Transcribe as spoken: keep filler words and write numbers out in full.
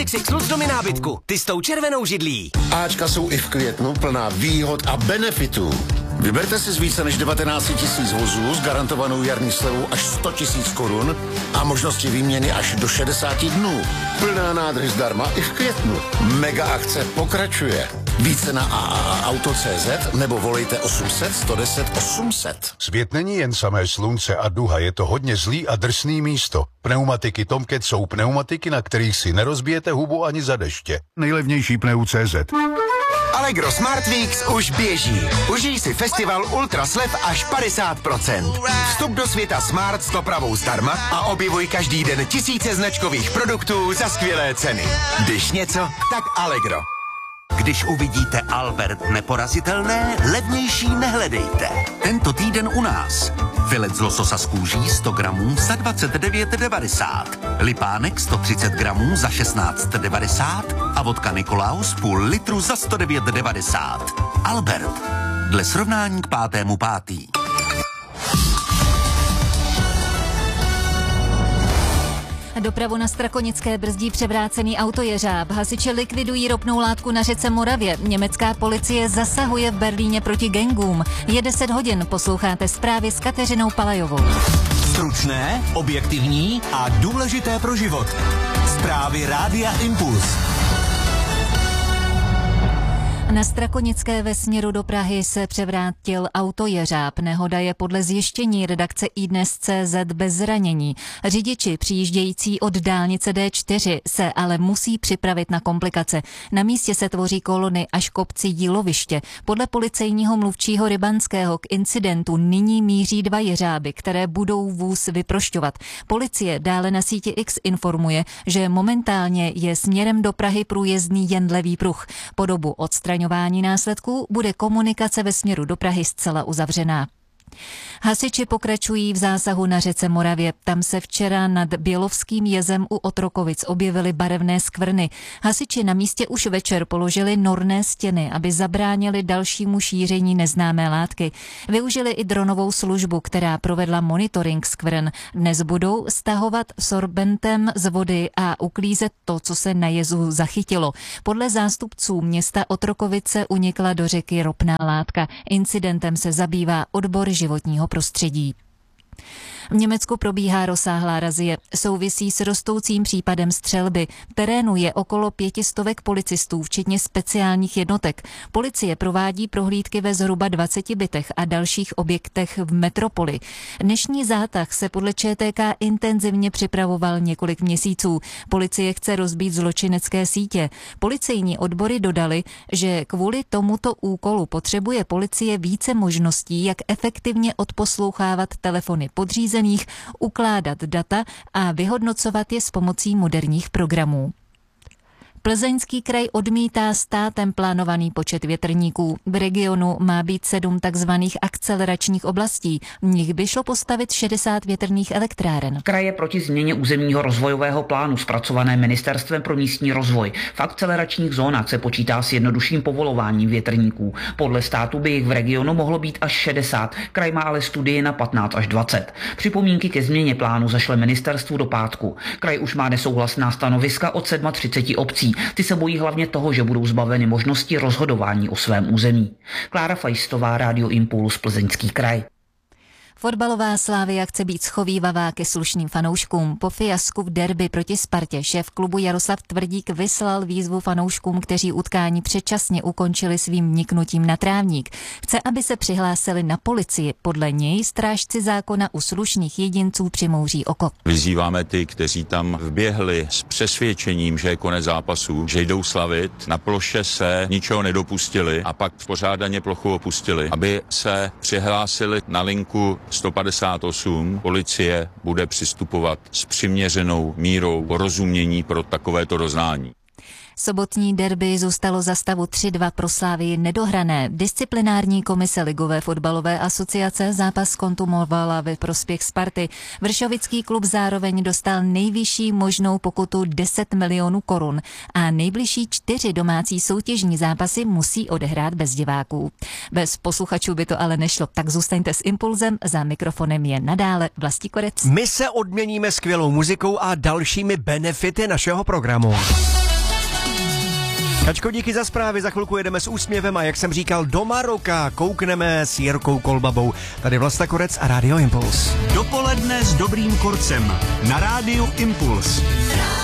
Xluz domy nábytku, ty s tou červenou židlí. Ačka jsou i v květnu plná výhod a benefitů. Vyberte si z více než devatenáct tisíc vozů s garantovanou jarní slevou až sto tisíc korun a možnosti výměny až do šedesáti dnů. Plná nádrž zdarma i v květnu. Mega akce pokračuje. Více na a a a auto tečka cé zet nebo volejte osm set, sto deset, osm set. Svět není jen samé slunce a duha, je to hodně zlý a drsný místo. Pneumatiky Tomcat jsou pneumatiky, na kterých si nerozbijete hubu ani za deště. Nejlevnější pneu tečka cé zet. Allegro Smart Weeks už běží. Užij si festival ultra slev až padesát procent. Vstup do světa Smart s dopravou zdarma a objevuj každý den tisíce značkových produktů za skvělé ceny. Když něco, tak Allegro. Když uvidíte Albert neporazitelné, levnější nehledejte. Tento týden u nás. Filet z lososa z kůží sto gramů za dvacet devět devadesát. Lipánek sto třicet gramů za šestnáct devadesát a vodka Nikolaus půl litru za sto devět devadesát. Albert. Dle srovnání k pátému pátý. Dopravu na Strakonické brzdí převrácený autojeřáb. Hasiči likvidují ropnou látku na řece Moravě. Německá policie zasahuje v Berlíně proti gangům. Je deset hodin, posloucháte zprávy s Kateřinou Palajovou. Stručné, objektivní a důležité pro život. Zprávy Rádia Impuls. Na Strakonické ve směru do Prahy se převrátil autojeřáb. Nehoda je podle zjištění redakce iDnes tečka cé zet bez zranění. Řidiči přijíždějící od dálnice D čtyři se ale musí připravit na komplikace. Na místě se tvoří kolony až k obci Jíloviště. Podle policejního mluvčího Rybanského k incidentu nyní míří dva jeřáby, které budou vůz vyprošťovat. Policie dále na síti X informuje, že momentálně je směrem do Prahy průjezdný jen levý pruh. Po dobu odstraňování následků bude komunikace ve směru do Prahy zcela uzavřená. Hasiči pokračují v zásahu na řece Moravě. Tam se včera nad Bělovským jezem u Otrokovic objevily barevné skvrny. Hasiči na místě už večer položili norné stěny, aby zabránili dalšímu šíření neznámé látky. Využili i dronovou službu, která provedla monitoring skvrn. Dnes budou stahovat sorbentem z vody a uklízet to, co se na jezu zachytilo. Podle zástupců města Otrokovice unikla do řeky ropná látka. Incidentem se zabývá odbor životního prostředí. V Německu probíhá rozsáhlá razie. Souvisí s rostoucím případem střelby. V terénu je okolo pětistovek policistů, včetně speciálních jednotek. Policie provádí prohlídky ve zhruba dvaceti bytech a dalších objektech v metropoli. Dnešní zátah se podle ČTK intenzivně připravoval několik měsíců. Policie chce rozbít zločinecké sítě. Policejní odbory dodali, že kvůli tomuto úkolu potřebuje policie více možností, jak efektivně odposlouchávat telefony podřízených, ukládat data a vyhodnocovat je s pomocí moderních programů. Plzeňský kraj odmítá státem plánovaný počet větrníků. V regionu má být sedm takzvaných akceleračních oblastí. V nich by šlo postavit šedesát větrných elektráren. Kraje proti změně územního rozvojového plánu zpracované Ministerstvem pro místní rozvoj. V akceleračních zónách se počítá s jednodušším povolováním větrníků. Podle státu by jich v regionu mohlo být až šedesát. Kraj má ale studii na patnáct až dvacet. Připomínky ke změně plánu zašle ministerstvu do pátku. Kraj už má nesouhlasná stanoviska od třiceti sedmi obcí. Ty se bojí hlavně toho, že budou zbaveny možnosti rozhodování o svém území. Klára Fajstová, Rádio Impuls, Plzeňský kraj. Fotbalová Slavia chce být schovívavá ke slušným fanouškům. Po fiasku v derby proti Spartě šéf klubu Jaroslav Tvrdík vyslal výzvu fanouškům, kteří utkání předčasně ukončili svým vniknutím na trávník. Chce, aby se přihlásili na policii. Podle něj strážci zákona u slušných jedinců přimouří oko. Vyzýváme ty, kteří tam vběhli s přesvědčením, že je konec zápasu, že jdou slavit, na ploše se ničeho nedopustili a pak pořádaně plochu opustili, aby se přihlásili na linku sto padesát osm. Policie bude přistupovat s přiměřenou mírou porozumění pro takovéto doznání. Sobotní derby zůstalo za stavu tři dva pro Slavii nedohrané. Disciplinární komise Ligové fotbalové asociace zápas kontumovala ve prospěch Sparty. Vršovický klub zároveň dostal nejvyšší možnou pokutu deset milionů korun a nejbližší čtyři domácí soutěžní zápasy musí odehrát bez diváků. Bez posluchačů by to ale nešlo, tak zůstaňte s Impulzem, za mikrofonem je nadále Vlastí Korec. My se odměníme skvělou muzikou a dalšími benefity našeho programu. Kačko, díky za zprávy, za chvilku jedeme s úsměvem a jak jsem říkal, do Maroka koukneme s Jirkou Kolbabou. Tady Vlasta Korec a Rádio Impuls. Dopoledne s dobrým korcem na Rádiu Impuls.